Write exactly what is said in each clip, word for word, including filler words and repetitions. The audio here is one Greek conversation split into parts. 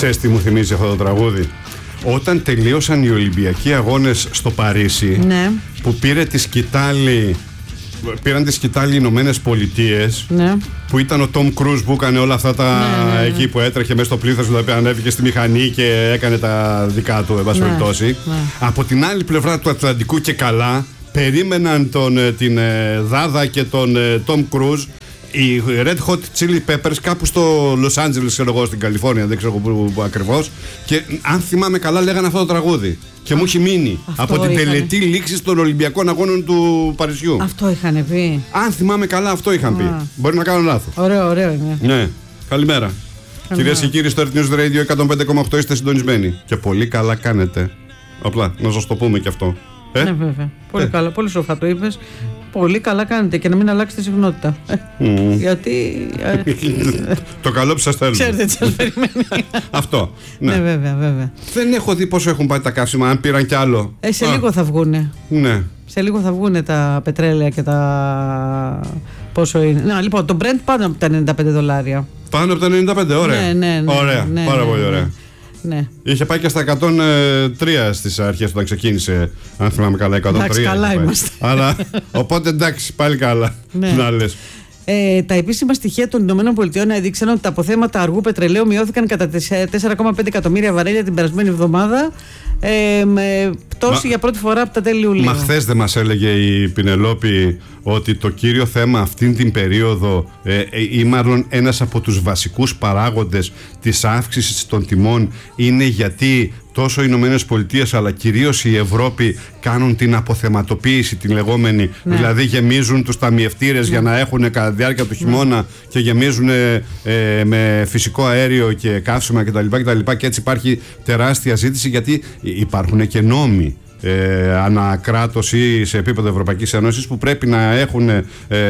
Ξέρεις τι μου θυμίζει αυτό το τραγούδι? Όταν τελείωσαν οι Ολυμπιακοί Αγώνες στο Παρίσι, ναι. που πήρε τη σκητάλη, πήραν τη σκητάλη οι Ηνωμένες Πολιτείες, ναι. που ήταν ο Τόμ Κρούζ που έκανε όλα αυτά τα ναι, ναι, ναι. εκεί που έτρεχε μέσα στο πλήθος, δηλαδή ανέβηκε στη μηχανή και έκανε τα δικά του, εν πάση ναι, περιπτώσει. ναι. Από την άλλη πλευρά του Ατλαντικού και καλά, περίμεναν τον, την Δάδα και τον Τόμ Κρούζ, οι Red Hot Chili Peppers, κάπου στο Los Angeles, ξέρω εγώ, στην Καλιφόρνια, δεν ξέρω που, που ακριβώς. Και αν θυμάμαι καλά, λέγανε αυτό το τραγούδι. Και μου έχει μείνει αυτό από την είχανε. τελετή λήξης των Ολυμπιακών Αγώνων του Παρισιού. Αυτό είχαν πει. Αν θυμάμαι καλά, αυτό είχαν πει. Μπορεί να κάνω λάθος. Ωραίο, ωραίο είναι. Ναι. Καλημέρα. Κυρίες και κύριοι, στο Earth News Radio εκατόν πέντε κόμμα οκτώ είστε συντονισμένοι. Και πολύ καλά κάνετε. Απλά να σας το πούμε και αυτό. Ε? Ναι, βέβαια. Πολύ ε. καλά. Πολύ σοφά το είπες. Πολύ καλά κάνετε και να μην αλλάξετε συχνότητα. Mm. Γιατί. Το καλό που σας θέλουμε. Ξέρετε τι σας περιμένει. Αυτό. Ναι. Ναι, βέβαια, βέβαια. Δεν έχω δει πόσο έχουν πάει τα καύσιμα, αν πήραν κι άλλο. Ε, σε Α. λίγο θα βγούνε. Ναι. Σε λίγο θα βγούνε τα πετρέλαια και τα. Πόσο είναι. Να, λοιπόν, το Brent πάνω από τα ενενήντα πέντε δολάρια. Πάνω από τα ενενήντα πέντε, ωραία. Ναι, ναι, ναι, ωραία, ναι, πάρα ναι, πολύ ναι, ωραία. Ναι. Είχε πάει και στα εκατόν τρία στις αρχές όταν ξεκίνησε, αν θυμάμαι καλά, εκατόν τρία. Εντάξει, καλά είμαστε. Αλλά, οπότε εντάξει, πάλι καλά. Ναι. Να λες. Ε, τα επίσημα στοιχεία των ΗΠΑ έδειξαν ότι τα αποθέματα αργού πετρελαίου μειώθηκαν κατά τέσσερα κόμμα πέντε εκατομμύρια βαρέλια την περασμένη εβδομάδα, ε, με πτώση Μα... για πρώτη φορά από τα τέλη Ιουλίου. Μα χθες δεν μας έλεγε η Πινελόπη ότι το κύριο θέμα αυτήν την περίοδο ε, ε, ή μάλλον ένας από τους βασικούς παράγοντες της αύξησης των τιμών είναι γιατί τόσο οι Ηνωμένες Πολιτείες αλλά κυρίως η Ευρώπη κάνουν την αποθεματοποίηση την λεγόμενη, ναι. δηλαδή γεμίζουν τους ταμιευτήρες, ναι. για να έχουν κατά τη διάρκεια του χειμώνα, ναι. και γεμίζουν ε, ε, με φυσικό αέριο και καύσιμα κτλ. Και, και έτσι υπάρχει τεράστια ζήτηση γιατί υπάρχουν και νόμοι Ε, ανακράτος ή σε επίπεδο Ευρωπαϊκής Ένωσης που πρέπει να έχουν ε,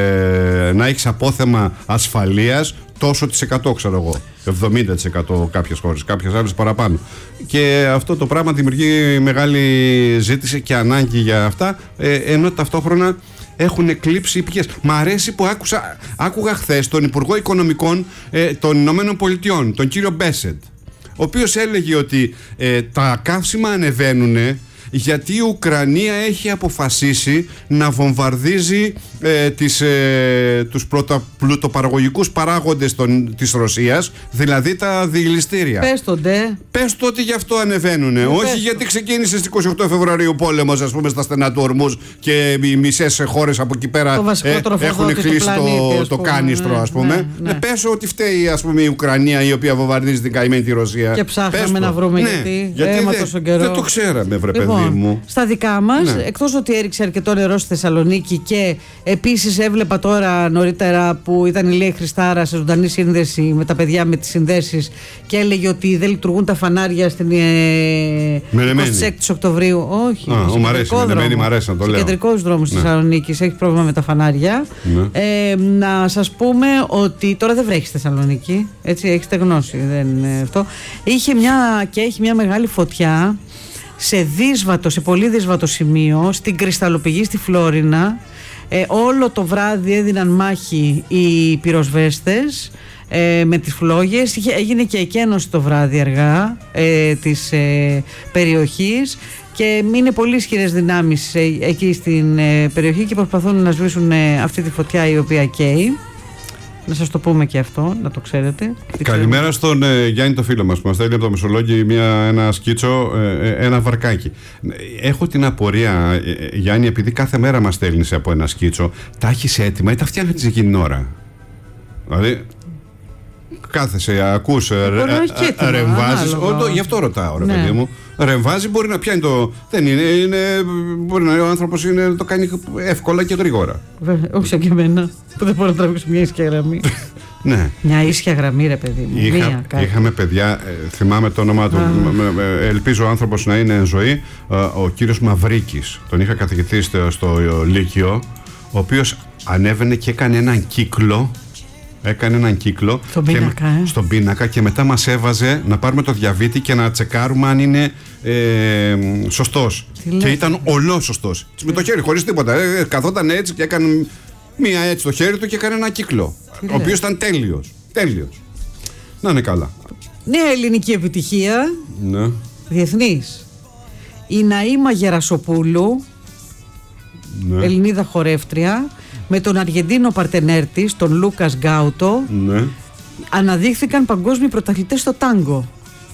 να έχεις απόθεμα ασφαλείας τόσο της εκατό, ξέρω εγώ, εβδομήντα τοις εκατό κάποιες χώρες, κάποιες άλλες παραπάνω, και αυτό το πράγμα δημιουργεί μεγάλη ζήτηση και ανάγκη για αυτά, ε, ενώ ταυτόχρονα έχουν εκλείψει οι πηγές. Μ' αρέσει που άκουσα, άκουγα χθες τον Υπουργό Οικονομικών ε, των Ηνωμένων Πολιτειών, τον κύριο Μπέσεντ, ο οποίος έλεγε ότι ε, τα καύσιμα ανεβαίνουν γιατί η Ουκρανία έχει αποφασίσει να βομβαρδίζει ε, τις, ε, τους πρωτοπλουτοπαραγωγικούς παράγοντες των, της Ρωσίας, δηλαδή τα διελιστήρια. Πες το ντε. Πες το ότι γι' αυτό ανεβαίνουνε. Ε, Όχι γιατί ξεκίνησε στις είκοσι οκτώ Φεβρουαρίου πόλεμος, ας πούμε, στα στενά του Ορμούζ και οι μισές χώρες από εκεί πέρα ε, έχουν κλείσει το, το κάνιστρο, ας πούμε. Ναι, ναι. Ε, πες ότι φταίει, ας πούμε, η Ουκρανία η οποία βομβαρδίζει την καημένη τη Ρωσία. Και ψάχναμε να βρούμε ναι, γιατί, γιατί αίμα δε, τόσο καιρό. Δεν το ξέραμε, βρε λοιπόν, παιδί μου. Στα δικά μας, ναι. εκτός ότι έριξε αρκετό νερό στη Θεσσαλονίκη και επίσης έβλεπα τώρα νωρίτερα που ήταν η Λία Χριστάρα σε ζωντανή σύνδεση με τα παιδιά με τις συνδέσεις και έλεγε ότι δεν λειτουργούν τα φανάρια στην ε, εικοστή έκτη Οκτωβρίου. Όχι, Α, ο, μ' αρέσει, μ' αρέσει να το λέω. Κεντρικός δρόμος της ναι. Θεσσαλονίκης έχει πρόβλημα με τα φανάρια. Ναι. Ε, να σας πούμε ότι τώρα δεν βρέχει στη Θεσσαλονίκη, έτσι, έχει στεγνώσει. Δεν είναι αυτό. Είχε μια, και έχει μια μεγάλη φωτιά σε δύσβατο, σε πολύ δύσβατο σημείο, στην κρυσταλλοπηγή στη Φλόρινα. Ε, όλο το βράδυ έδιναν μάχη οι πυροσβέστες ε, με τις φλόγες. Είχε, έγινε και εκένωση το βράδυ αργά ε, της ε, περιοχής και είναι πολύ ισχυρές δυνάμεις ε, εκεί στην ε, περιοχή και προσπαθούν να σβήσουν ε, αυτή τη φωτιά η οποία καίει. Να σας το πούμε και αυτό, να το ξέρετε. Καλημέρα στον ε, Γιάννη το φίλο μας που μας στέλνει από το Μεσολόγγι μια, ένα σκίτσο, ε, ένα βαρκάκι. Έχω την απορία, ε, Γιάννη, επειδή κάθε μέρα μας στέλνεις από ένα σκίτσο, τα έχεις έτοιμα ή τα φτιάχνεις εκείνη την ώρα? Δηλαδή, κάθεσαι, ακούς, ρε, ρεμβάζεις. Γι' αυτό ρωτάω, ρε, ναι. παιδί μου. Ρεμβάζει, μπορεί να πιάνει το. Δεν είναι, είναι μπορεί να ο άνθρωπος είναι, το κάνει εύκολα και γρήγορα. Βέβαια, όχι σαν και εμένα, που δεν μπορώ να τραβήξω μια ίσια γραμμή. Ναι. Μια ίσια γραμμή, ρε παιδί μου. Είχα, Μία, είχαμε παιδιά, ε, θυμάμαι το όνομά του, ε, ελπίζω ο άνθρωπος να είναι εν ζωή, ε, ο κύριος Μαυρίκης. Τον είχα καθηγηθεί στο, στο Λύκειο, ο οποίος ανέβαινε και έκανε έναν κύκλο. Έκανε έναν κύκλο στον πίνακα, και, ε? στον πίνακα και μετά μας έβαζε να πάρουμε το διαβήτη και να τσεκάρουμε αν είναι ε, σωστός. Και ήταν ολός σωστός. Με το χέρι, χωρίς τίποτα. Ε, καθόταν έτσι και έκανε μία έτσι το χέρι του και έκανε ένα κύκλο. Ο οποίος ήταν τέλειος. Τέλειος. Να είναι καλά. Νέα ελληνική επιτυχία. Ναι. Διεθνής. Η Ναΐμα Γερασοπούλου, Ναι. Ελληνίδα χορεύτρια, με τον Αργεντίνο παρτενέρ της, τον Λούκας Γκάουτο, Ναι. αναδείχθηκαν παγκόσμιοι πρωταθλητές στο τάγκο.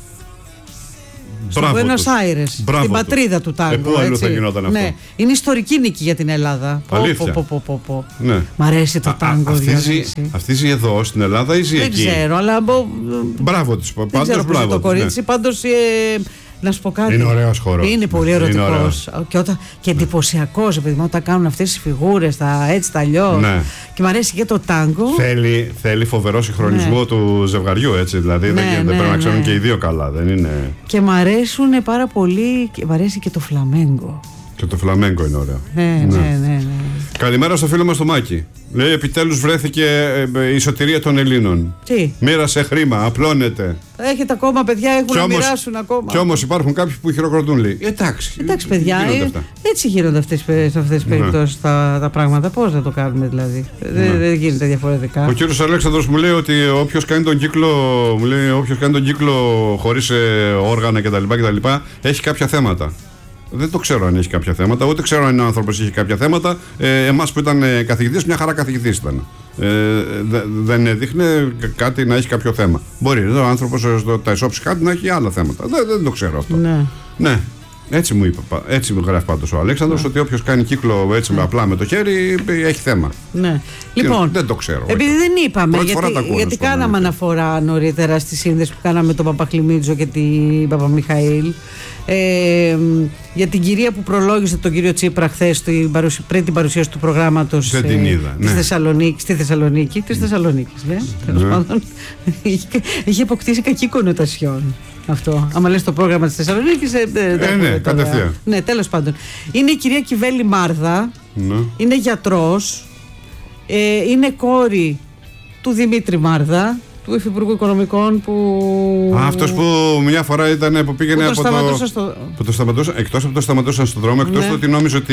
Στο Buenos Aires, στην πατρίδα του τάγκο. Ε, πού αλλού θα γινόταν αυτό. Ναι. Είναι ιστορική νίκη για την Ελλάδα. Αλήθεια. Πω, πω, πω, πω. Ναι. Μ' αρέσει το τάγκο. Αυτή ζει εδώ στην Ελλάδα ή ζει δεν εκεί? Δεν ξέρω, αλλά. Μπράβο της. Δεν Πάντως ξέρω μπράβο. το κορίτσι. Ναι. Πάντως, ε, να σου πω κάτι. Είναι ωραίος χορός. Είναι πολύ ερωτικός. Και, όταν, και εντυπωσιακός, επειδή μου όταν κάνουν αυτές τις φιγούρες, τα έτσι, τα αλλιώς. Ναι. Και μου αρέσει και το τάγκο. Θέλει, θέλει φοβερό συγχρονισμό ναι. του ζευγαριού, έτσι. Δηλαδή ναι, δεν, ναι, δεν πρέπει ναι, να ξέρουν ναι. και οι δύο καλά. Δεν είναι... Και μου αρέσουν πάρα πολύ. Και μου αρέσει και το φλαμέγκο. Και το φλαμέγκο είναι ωραίο. Ναι, ναι, ναι. ναι, ναι. Καλημέρα στο φίλο μας το Μάκη. Λέει επιτέλους βρέθηκε η σωτηρία των Ελλήνων. Τι? Μοίρασε χρήμα, απλώνεται. Έχετε ακόμα παιδιά, έχουν να μοιράσουν ακόμα. Κι όμως υπάρχουν κάποιοι που χειροκροτούν, λέει. Εντάξει. Εντάξει, παιδιά, ε, έτσι γίνονται αυτές, σε αυτές τις περιπτώσεις ναι. τα, τα πράγματα. Πώς να το κάνουμε δηλαδή? Ναι. Δεν, δεν γίνεται διαφορετικά. Ο κύριος Αλέξανδρος μου λέει ότι όποιος κάνει τον κύκλο, μου λέει, όποιος κάνει τον κύκλο χωρίς ε, όργανα κτλ, κτλ. Έχει κάποια θέματα. Δεν το ξέρω αν έχει κάποια θέματα, ούτε ξέρω αν ο άνθρωπος έχει κάποια θέματα. Ε, εμάς που ήταν καθηγητής, μια χαρά καθηγητής ήταν. Ε, δε, δεν έδειχνε κάτι να έχει κάποιο θέμα. Μπορεί ο άνθρωπος τα ισόψυχα να έχει άλλα θέματα. Δεν, δεν το ξέρω αυτό. Ναι. Ναι. Έτσι μου είπε, έτσι μου γράφει πάντως ο Αλέξανδρος, ναι. ότι όποιος κάνει κύκλο έτσι ναι. απλά με το χέρι έχει θέμα. Ναι. Λοιπόν, δεν το ξέρω. Επειδή δεν είπαμε, Πρώτη γιατί, γιατί κάναμε αναφορά νωρίτερα στη σύνδεση που κάναμε τον Παπαχλημίτζο και την Παπαμιχαήλ, ε, για την κυρία που προλόγησε τον κύριο Τσίπρα χθες πριν την παρουσίαση του προγράμματος ε, της Θεσσαλονίκης, στη Θεσσαλονίκη, της Θεσσαλονίκης, ναι, τέλος πάντων, είχε αποκτήσει κακή κονοτασιόν. Αυτό. Άμα λες το πρόγραμμα της Θεσσαλονίκης. Ε, ε, ε, ναι, κατευθείαν. Ναι, τέλος πάντων. Είναι η κυρία Κιβέλη Μάρδα. Ναι. Είναι γιατρός. Ε, είναι κόρη του Δημήτρη Μάρδα, του Υφυπουργού Οικονομικών που. Α, αυτός που μια φορά ήταν που πήγαινε που το από το. Στο... Που το σταματούσαν, εκτός από το σταματούσαν στον δρόμο, εκτός ναι. του ότι νόμιζε ότι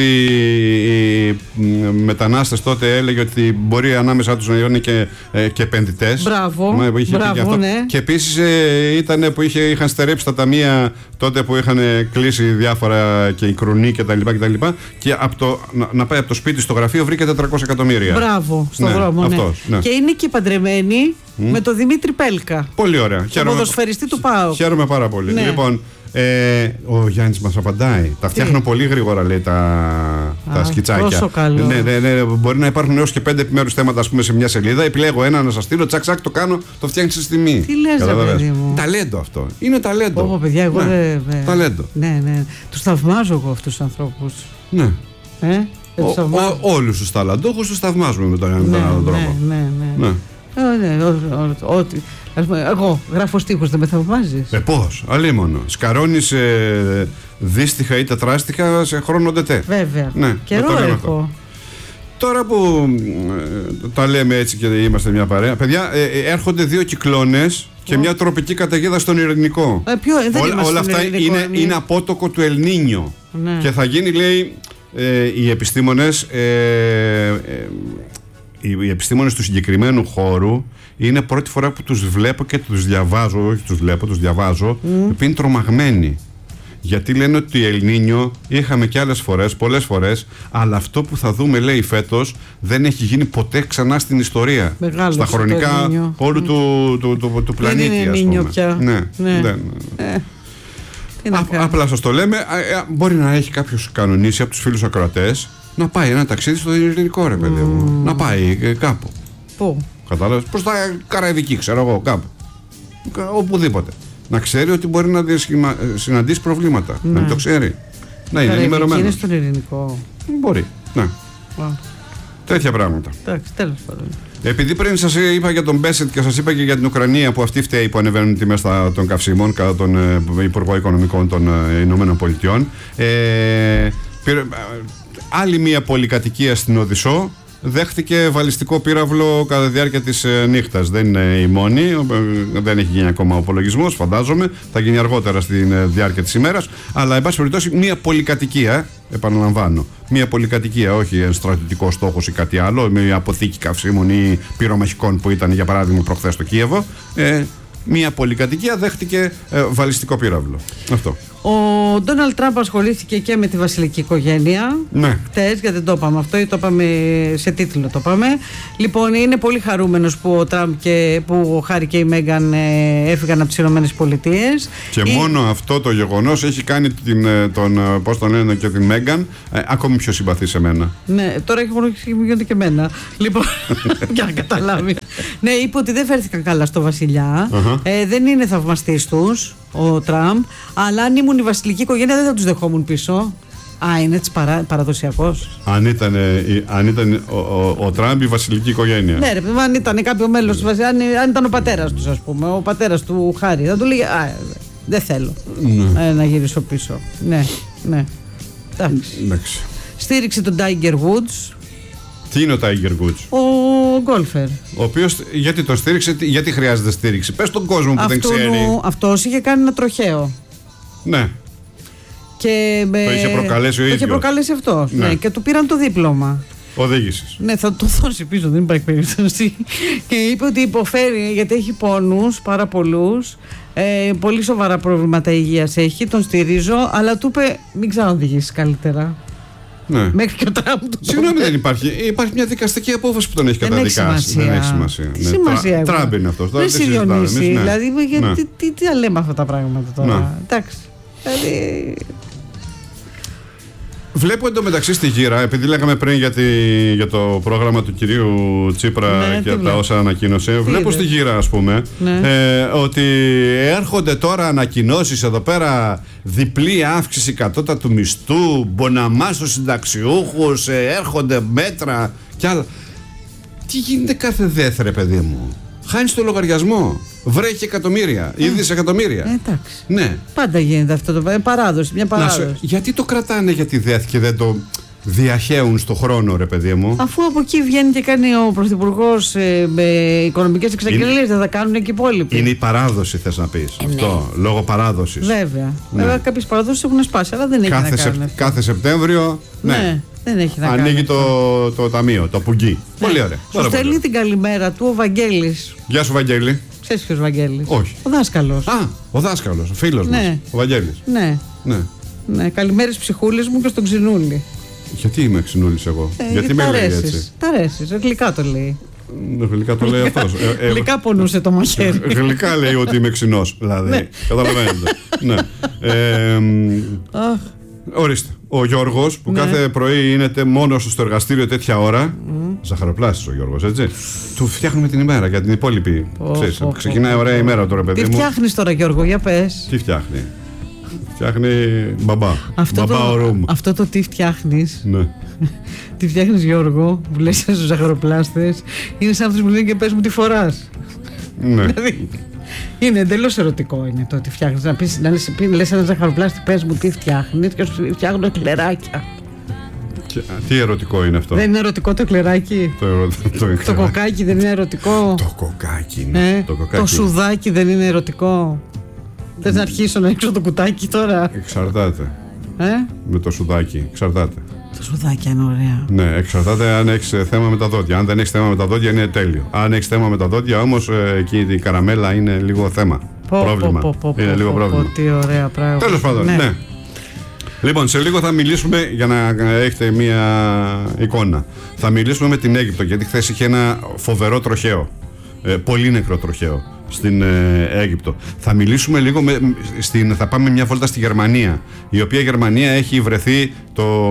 οι μετανάστες τότε έλεγε ότι μπορεί ανάμεσά τους να είναι και, ε, και επενδυτές. Μπράβο. Μα, είχε μπράβο και, αυτό. Ναι. Και επίσης ε, ήταν που είχε, είχαν στερέψει τα ταμεία τότε που είχαν κλείσει διάφορα και η Κρουνή κτλ. Και, και, και, και από το, να, να πάει από το σπίτι στο γραφείο βρήκε τετρακόσια εκατομμύρια. Μπράβο, στον ναι, δρόμο. Ναι. Αυτός, ναι. Και είναι και παντρεμένη mm. με τον Δημήτρη Πέλκα. Πολύ ωραία. Τον ποδοσφαιριστή του ΠΑΟΚ. Χαίρομαι πάρα πολύ. Ναι. Λοιπόν, ε, ο Γιάννης μας απαντάει. Τα φτιάχνω πολύ γρήγορα, λέει, τα, Α, τα σκιτσάκια. Τόσο καλό. Ναι, ναι, ναι, μπορεί να υπάρχουν έως και πέντε επιμέρους θέματα, ας πούμε, σε μια σελίδα. Επιλέγω ένα να σας στείλω, τσακ, τσακ, το κάνω, το φτιάχνει στη στιγμή. Τι λες, ρε παιδί μου. Ταλέντο αυτό. Είναι ταλέντο. Ω, παιδιά, εγώ ναι. δεν. Ταλέντο. Ναι, ναι. Τους θαυμάζω εγώ αυτούς τους ανθρώπους. Ναι. Ε, όλους τους ταλαντούχους τους θαυμάζουμε με τον έναν ναι, τρόπο. Ναι, ναι, ναι. ναι. ναι, ό,τι. Εγώ γράφω στίχους, δεν με θαυμάζεις? Ε, πώς, αλίμονο. Σκαρώνεις ε, δύστιχα ή τετράστιχα σε χρόνο ντετέ. Βέβαια. Ναι, καιρό έχω. Τώρα που ε, τα λέμε έτσι και είμαστε μια παρέα, παιδιά, ε, ε, έρχονται δύο κυκλώνες και oh. μια τροπική καταιγίδα στον Ειρηνικό. Ε, ποιο, δεν όλα όλα αυτά είναι, είναι, είναι απότοκο του Ελνίνιο. Ναι. Και θα γίνει, λέει, ε, οι επιστήμονες, ε, ε, οι επιστήμονες του συγκεκριμένου χώρου, είναι πρώτη φορά που τους βλέπω και τους διαβάζω, όχι τους βλέπω, τους διαβάζω, mm. που είναι τρομαγμένοι. Γιατί λένε ότι Ελνίνιο είχαμε και άλλες φορές, πολλές φορές, αλλά αυτό που θα δούμε, λέει, φέτος δεν έχει γίνει ποτέ ξανά στην ιστορία. Μεγάλος στα χρονικά όλου mm. του, του, του, του πλανήτη, δεν είναι ας πούμε. Πια. Ναι, ναι. Δεν. Ε, Α, απλά σας το λέμε, μπορεί να έχει κάποιος κανονίσει από τους φίλους ακροατές να πάει ένα ταξίδι στο Ειρηνικό, ρε παιδί μου. Mm. Να πάει κάπου. Πού? Κατάλαβες, προς τα Καραϊβική, ξέρω εγώ, κάπου. Οπουδήποτε. Να ξέρει ότι μπορεί να συναντήσει προβλήματα. Ναι. Να μην το ξέρει. Να είναι ενημερωμένος. Είναι στον Ειρηνικό. Μπορεί. Ναι. Wow. Τέτοια πράγματα. Εντάξει, τέλος πάντων. Επειδή πριν σας είπα για τον Μπέσετ και σας είπα και για την Ουκρανία που αυτή φταίει που ανεβαίνουν οι τιμές των καυσίμων κατά τον ε, Υπουργό Οικονομικών των ε, Ηνωμένων Πολιτειών. Ε, πήρε, άλλη μία πολυκατοικία στην Οδυσσό δέχτηκε βαλιστικό πύραυλο κατά τη διάρκεια της ε, νύχτας. Δεν είναι η μόνη, ε, δεν έχει γίνει ακόμα ο απολογισμός, φαντάζομαι. Θα γίνει αργότερα στη ε, διάρκεια της ημέρας. Αλλά, εν πάση περιπτώσει, μία πολυκατοικία, επαναλαμβάνω, μία πολυκατοικία, όχι στρατιωτικό στόχος ή κάτι άλλο, μία αποθήκη καυσίμων ή πυρομαχικών που ήταν, για παράδειγμα, προχθές στο Κίεβο, ε, μια πολυκατοικία δέχτηκε ε, βαλιστικό πύραυλο. Αυτό. Ο Ντόναλντ Τραμπ ασχολήθηκε και με τη βασιλική οικογένεια. Ναι. Χτες, γιατί δεν το είπαμε αυτό, ή το είπαμε σε τίτλο το είπαμε. Λοιπόν, είναι πολύ χαρούμενος που ο Τραμπ και που ο Χάρι και η Μέγκαν ε, έφυγαν από τις Ηνωμένες Πολιτείες. Και η... μόνο αυτό το γεγονός έχει κάνει την, τον, πώς τον λένε, και την Μέγκαν ε, ακόμη πιο συμπαθή σε μένα. Ναι, τώρα έχει μόνο γίνονται και εμένα. Λοιπόν, για να καταλάβει. Ναι, είπε ότι δεν φέρθηκαν καλά στο βασιλιά. Uh-huh. Ε, δεν είναι θαυμαστής τους ο Τραμπ, αλλά αν ήμουν η βασιλική οικογένεια δεν θα τους δεχόμουν πίσω. Α, είναι έτσι παρα, παραδοσιακός. Αν ήταν, αν ήταν ο, ο, ο Τραμπ η βασιλική οικογένεια. Ναι, ρε παιδί, αν ήταν κάποιο μέλος, αν, αν ήταν ο πατέρας τους, ας πούμε, ο πατέρας του Χάρη, θα του λέγε α, δεν θέλω ναι. ε, να γυρίσω πίσω. Ναι, ναι. Εντάξει. Στήριξε τον Tiger Woods. Τι είναι ο Tiger Woods? Ο γκόλφερ. Ο οποίος, γιατί τον στήριξε, γιατί χρειάζεται στήριξη? Πες στον κόσμο που Αυτού, δεν ξέρει. Αυτός είχε κάνει ένα τροχαίο. Ναι. Και, το είχε προκαλέσει ο ίδιος. Το είχε προκαλέσει αυτός. Ναι. Ναι. Και του πήραν το δίπλωμα. Οδήγησης. Ναι, θα το δώσει πίσω, δεν υπάρχει περίπτωση. Και είπε ότι υποφέρει γιατί έχει πόνους πάρα πολλούς. Ε, πολύ σοβαρά προβλήματα υγείας έχει. Τον στηρίζω, αλλά του είπε μην ξαναοδηγήσεις καλύτερα. Ναι. Μέχρι και ο Τραμπ του. Συγγνώμη, δεν υπάρχει. Υπάρχει μια δικαστική απόφαση που τον έχει καταδικάσει. Δεν έχει σημασία. Τι σημασία. Τραμπ είναι αυτό. Δεν συζητήσει. Δηλαδή, γιατί τι, τι λέμε αυτά τα πράγματα τώρα. Εντάξει. Δηλαδή. Βλέπω εντωμεταξύ στη γύρα, επειδή λέγαμε πριν για, τη, για το πρόγραμμα του κυρίου Τσίπρα ναι, και τα όσα ανακοίνωσε, τι βλέπω είδε. Στη γύρα, ας πούμε, ναι. ε, ότι έρχονται τώρα ανακοινώσεις εδώ πέρα, διπλή αύξηση κατώτατου μισθού, μποναμά στους συνταξιούχους, ε, έρχονται μέτρα κι άλλα. Τι γίνεται κάθε δεύτερε, παιδί μου? Χάνεις το λογαριασμό. Βρέχει εκατομμύρια ή δισεκατομμύρια. Ε, εντάξει. Ναι. Πάντα γίνεται αυτό το παράδοση. Μια παράδοση. Να, γιατί το κρατάνε για τη ΔΕΘ και δεν το διαχέουν στο χρόνο, ρε παιδί μου? Αφού από εκεί βγαίνει και κάνει ο Πρωθυπουργός ε, με οικονομικές εξαγγελίες, δεν θα κάνουν και οι υπόλοιποι. Είναι η παράδοση, θες να πεις. Ε, αυτό. Ναι. Λόγω παράδοσης. Βέβαια. Ναι. Βέβαια, κάποιες παραδόσεις έχουν σπάσει, αλλά δεν έχει κάθε να κάνει. Σεπ, κάθε Σεπτέμβριο. Ναι. ναι. Δεν έχει να ανοίγει κάνει το, το, το ταμείο, το πουγγί. Ναι. Πολύ ωραία. Σου στέλνει την καλημέρα του ο Βαγγέλης. Γεια σου, Βαγγέλη. Ξέρεις ποιος Βαγγέλης? Όχι. Ο δάσκαλος. Α, ο δάσκαλος, ο φίλος ναι. μας. Ο Βαγγέλης. Ναι. ναι. ναι. Καλημέρες ψυχούλης μου και στον Ξινούλη. Γιατί είμαι Ξινούλης εγώ? Ε, γιατί με λέει έτσι? Τα αρέσεις, γλυκά το λέει. Γλυκά το λέει αυτός. ε, ε, γλυκά πονούσε το μαχαίρι. Γλυκά λέει ότι είμαι ξινός. Δηλαδή. Καταλαβαίνετε. ναι. Ε, ορίστε. Ο Γιώργος που ναι. κάθε πρωί είναι μόνος στο εργαστήριο τέτοια ώρα. Mm. Ζαχαροπλάστης ο Γιώργος, έτσι. Του φτιάχνουμε την ημέρα για την υπόλοιπη. Oh, Ξέρεις, oh, ξεκινάει oh, ωραία oh. ημέρα τώρα, παιδί τι μου. Τι φτιάχνεις τώρα, Γιώργο, για πες. Τι φτιάχνει? Φτιάχνει μπαμπά. Αυτό μπαμπά το, ρούμ. αυτό το τι φτιάχνεις. Ναι. Τι φτιάχνεις, Γιώργο, που λες στους ζαχαροπλάστες, είναι σαν αυτούς που λένε και πες μου τι φοράς. Ναι. Δηλαδή, είναι εντελώς ερωτικό είναι το ότι φτιάχνεις. Να πεις, να λες, λες ένα ζαχαροπλάστη, πες μου τι φτιάχνεις και σου φτιάχνω εκλεράκια. Και, τι ερωτικό είναι αυτό? Δεν είναι ερωτικό το εκλεράκι? Το, ερω, το, το κοκάκι δεν είναι ερωτικό? Το κοκάκι είναι. Ε, το, κοκάκι. Το σουδάκι δεν είναι ερωτικό? Θες να αρχίσω να ανοίξω το κουτάκι τώρα? Εξαρτάται. Ε? Με το σουδάκι, εξαρτάται. Το σουδάκι είναι ωραία. Ναι, εξαρτάται αν έχεις θέμα με τα δόντια. Αν δεν έχεις θέμα με τα δόντια είναι τέλειο. Αν έχεις θέμα με τα δόντια όμως εκεί η καραμέλα είναι λίγο θέμα. Πω, πρόβλημα. Πω, πω, πω, είναι πω, λίγο πω, πρόβλημα. πω, τι ωραία πράγματα. Τέλος πάντων, ναι. ναι. Λοιπόν, σε λίγο θα μιλήσουμε, για να έχετε μία εικόνα. Θα μιλήσουμε με την Αίγυπτο, γιατί χθες είχε ένα φοβερό τροχαίο. Ε, πολύ νεκρό τροχαίο στην ε, Αίγυπτο. Θα μιλήσουμε λίγο με, στην, θα πάμε μια βόλτα στη Γερμανία, η οποία Γερμανία έχει βρεθεί, το,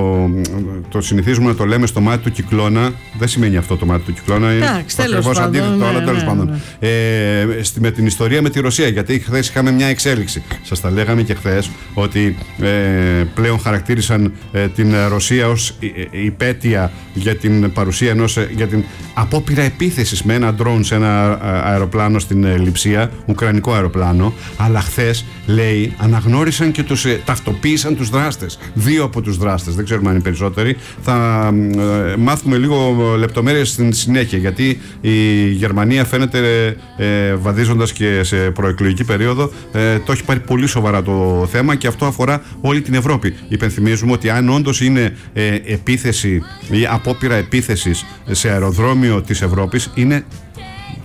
το συνηθίζουμε να το λέμε, στο μάτι του κυκλώνα. Δεν σημαίνει αυτό το μάτι του κυκλώνα, είναι ακριβώς αντίθετο, ναι, αλλά τέλος ναι, πάντων. Ναι. Ε, με την ιστορία με τη Ρωσία, γιατί χθες είχαμε μια εξέλιξη. Σας τα λέγαμε και χθες ότι ε, πλέον χαρακτήρισαν ε, την Ρωσία ως υπέτεια για την παρουσία ενός, για την απόπειρα επίθεσης με ένα ντρόουν σε ένα αεροπλάνο στην Λειψία, ουκρανικό αεροπλάνο. Αλλά χθες, λέει, αναγνώρισαν και τους, ε, ταυτοποίησαν τους δράστες. Δύο από τους δράστες, δεν ξέρουμε αν είναι περισσότεροι. Θα ε, μάθουμε λίγο λεπτομέρειες στην συνέχεια, γιατί η Γερμανία φαίνεται, ε, βαδίζοντας και σε προεκλογική περίοδο, ε, το έχει πάρει πολύ σοβαρά το θέμα, και αυτό αφορά όλη την Ευρώπη. Υπενθυμίζουμε ότι αν όντως είναι ε, επίθεση ή απόπειρα επίθεσης σε αεροδρόμιο της Ευρώπης, είναι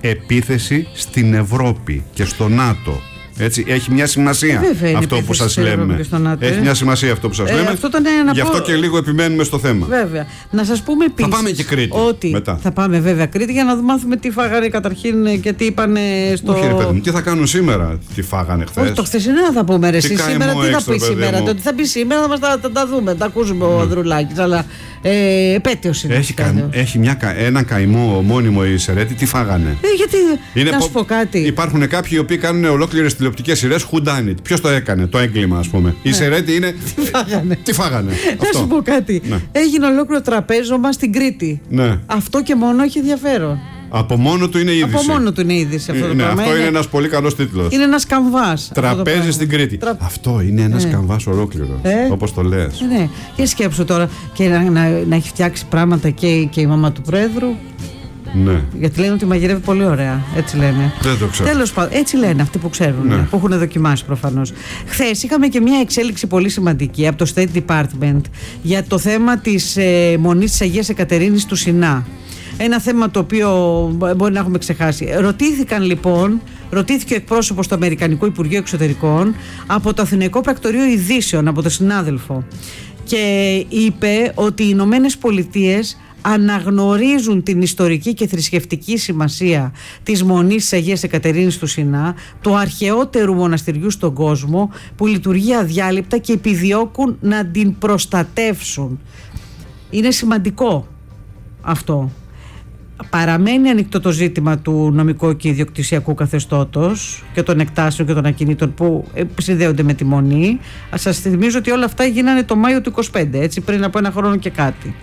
επίθεση στην Ευρώπη και στο ΝΑΤΟ. Έτσι, έχει μια σημασία ε, αυτό που σας λέμε. Έχει μια σημασία αυτό που σας ε, λέμε. Αυτό ήταν ένα Γι' αυτό πω... και λίγο επιμένουμε στο θέμα. Βέβαια. Να σας πούμε επίσης. Θα πάμε και Κρήτη. Ότι μετά. Θα πάμε βέβαια Κρήτη για να μάθουμε τι φάγανε καταρχήν και τι είπανε στο. Όχι, ρε παιδί μου, τι θα κάνουν σήμερα, τι φάγανε χθες. Όχι, το χθεσινό θα πούμε. Ρε, εσύ σήμερα τι θα πει σήμερα. Μου. Το τι θα πει σήμερα θα μας τα, τα, τα δούμε. Τα ακούσουμε ο Ανδρουλάκης. Αλλά ε, επέτειος είναι. Έχει, κα, έχει μια, ένα καημό μόνιμο η Σερέτη. Τι φάγανε. Ε, γιατί. Είναι να πο... σου πω κάτι. Υπάρχουν κάποιοι οι οποίοι κάνουν ολόκληρες τηλεοπτικές σειρές. Who done it. Ποιος το έκανε, το έγκλημα, ας πούμε. Η Σερέτη είναι. Τι φάγανε. Τι φάγανε. Να σου πω κάτι. Ναι. Έγινε ολόκληρο τραπέζωμα στην Κρήτη. Ναι. Αυτό και μόνο έχει ενδιαφέρον. Από μόνο του είναι είδηση. Από μόνο του είναι είδηση αυτό. Ε, το ναι, πράγμα. αυτό είναι, είναι ένας πολύ καλός τίτλος. Είναι ένας καμβάς. Τραπέζι στην Κρήτη. Τρα... Αυτό είναι ένας ε. καμβάς ολόκληρο. Ε. Όπως το λες. Ε, ναι. Και σκέψου τώρα και να, να, να έχει φτιάξει πράγματα και, και η μαμά του Πρόεδρου. Ναι. Γιατί λένε ότι μαγειρεύει πολύ ωραία. Έτσι λένε. Δεν το ξέρω. Τέλος πάντων, έτσι λένε αυτοί που ξέρουν. Ναι. Που έχουν δοκιμάσει προφανώς. Χθες είχαμε και μια εξέλιξη πολύ σημαντική από το State Department για το θέμα της ε, μονής της Αγίας Εκατερίνης του Σινά. Ένα θέμα το οποίο μπορεί να έχουμε ξεχάσει. Ρωτήθηκαν λοιπόν, ρωτήθηκε ο εκπρόσωπος του Αμερικανικού Υπουργείου Εξωτερικών από το Αθηναϊκό Πρακτορείο Ειδήσεων, από τον συνάδελφο. Και είπε ότι οι Ηνωμένες Πολιτείες αναγνωρίζουν την ιστορική και θρησκευτική σημασία της Μονής της Αγίας Εκατερίνης του Σινά, του αρχαιότερου μοναστηριού στον κόσμο, που λειτουργεί αδιάλειπτα και επιδιώκουν να την προστατεύσουν. Είναι σημαντικό αυτό. Παραμένει ανοιχτό το ζήτημα του νομικού και ιδιοκτησιακού καθεστώτος και των εκτάσεων και των ακινήτων που συνδέονται με τη Μονή. Σας θυμίζω ότι όλα αυτά γίνανε το Μάιο του είκοσι πέντε, έτσι, πριν από ένα χρόνο και κάτι.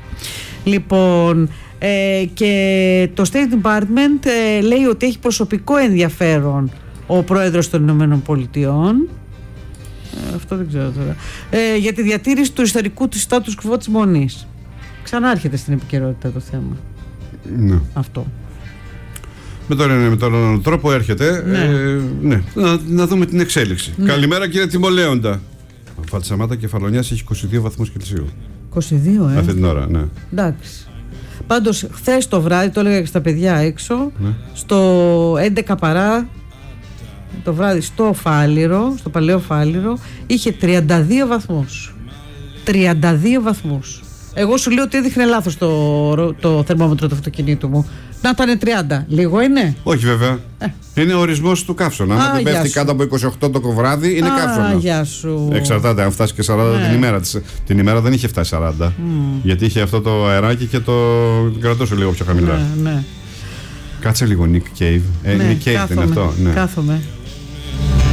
Λοιπόν, ε, και το State Department ε, λέει ότι έχει προσωπικό ενδιαφέρον ο πρόεδρος των Ηνωμένων Πολιτειών, ε, αυτό δεν ξέρω τώρα, ε, για τη διατήρηση του ιστορικού του status quo της Μονής. Ξανάρχεται στην επικαιρότητα το θέμα. Ναι. Αυτό. Με τον ένα με τον άλλο τρόπο έρχεται. Ναι. Ε, ναι. Να, να δούμε την εξέλιξη. Ναι. Καλημέρα κύριε Τιμολέοντα. Φαλτσαμάτα Κεφαλονιάς έχει είκοσι δύο βαθμούς Κελσίου. είκοσι δύο, ε. Αυτή την ώρα, ναι. Εντάξει. Πάντως, χθες το βράδυ, το έλεγα και στα παιδιά έξω, Ναι. στο έντεκα παρά το βράδυ στο Φάληρο, στο Παλαιό Φάληρο, είχε τριάντα δύο βαθμούς. τριάντα δύο βαθμούς. Εγώ σου λέω ότι έδειχνε λάθος το, το θερμόμετρο του αυτοκινήτου μου. Να ήταν τριάντα. Λίγο είναι. Όχι βέβαια. Ε. Είναι ο ορισμός του καύσωνα. Αν δεν πέφτει κάτω από είκοσι οκτώ το βράδυ, είναι καύσωνα. Γεια σου. Εξαρτάται αν φτάσει και σαράντα ναι. την ημέρα. Την ημέρα δεν είχε φτάσει σαράντα. Mm. Γιατί είχε αυτό το αεράκι και το κρατούσε λίγο πιο χαμηλά. Ναι, ναι. Κάτσε λίγο, Nick Cave. Ε, ναι, Nick Cave είναι αυτό. Ναι. Κάθομαι.